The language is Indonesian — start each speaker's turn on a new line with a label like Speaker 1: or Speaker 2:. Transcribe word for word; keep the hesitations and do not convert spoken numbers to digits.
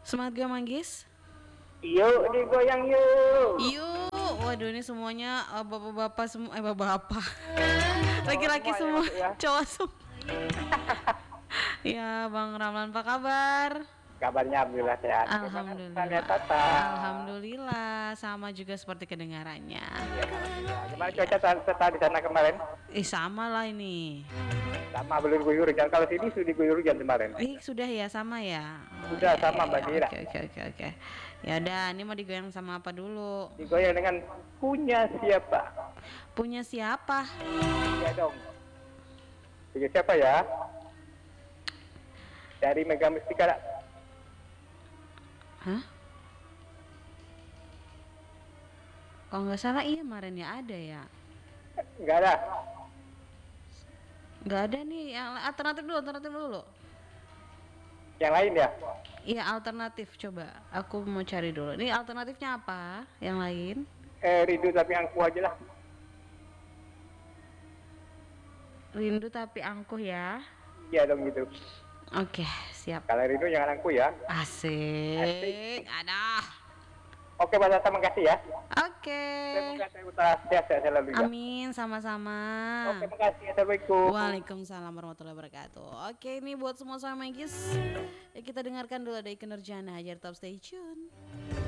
Speaker 1: Semangat gak Manggis?
Speaker 2: Yuk digoyang yuk.
Speaker 1: Yuk, waduh ini semuanya uh, bapak-bapak semua, eh bapak-bapak, laki-laki
Speaker 2: semua ya
Speaker 1: semua,
Speaker 2: masuk ya.
Speaker 1: cowok semua. Ya, Bang Ramlan apa kabar?
Speaker 2: Kabarnya alhamdulillah sehat. Gimana
Speaker 1: Alhamdulillah.
Speaker 2: misalnya Tata?
Speaker 1: Alhamdulillah, sama juga seperti kedengarannya.
Speaker 2: Ya, alhamdulillah. Gimana cuaca Tata di sana kemarin?
Speaker 1: Eh sama lah ini.
Speaker 2: Sama belum guyur hujan. Kalau sini sudah diguyur hujan kemarin.
Speaker 1: Eh sudah ya, sama ya. Oh,
Speaker 2: Sudah
Speaker 1: ya,
Speaker 2: sama
Speaker 1: ya,
Speaker 2: Mbak
Speaker 1: ya.
Speaker 2: Dira.
Speaker 1: Oke oke oke oke. Ya udah, ini mau digoyang sama apa dulu?
Speaker 2: Digoyang dengan punya siapa?
Speaker 1: Punya siapa?
Speaker 2: Ya dong. Punya siapa ya? Dari Mega Mustika.
Speaker 1: Hah? Kalau nggak salah iya kemarin ya ada ya.
Speaker 2: Enggak ada.
Speaker 1: Nggak ada nih, yang alternatif dulu, alternatif dulu.
Speaker 2: Yang lain ya?
Speaker 1: Iya alternatif, coba. Aku mau cari dulu. Ini alternatifnya apa? Yang lain?
Speaker 2: Eh rindu tapi angku aja lah.
Speaker 1: Rindu tapi angkuh ya.
Speaker 2: Iya dong gitu.
Speaker 1: Oke, siap.
Speaker 2: Kalau rindu jangan angku ya.
Speaker 1: Asik.
Speaker 2: Asik.
Speaker 1: Ada.
Speaker 2: Oke Mbak Tata, makasih ya.
Speaker 1: Oke.
Speaker 2: Semoga saya utara sehat-sehat selalu ya.
Speaker 1: Amin, sama-sama.
Speaker 2: Oke, makasih. Assalamualaikum.
Speaker 1: Waalaikumsalam warahmatullahi wabarakatuh. Oke, ini buat semua sama Megis. Ya, kita dengarkan dulu ada Ikke Nurjana, Hajar Top, stay tune.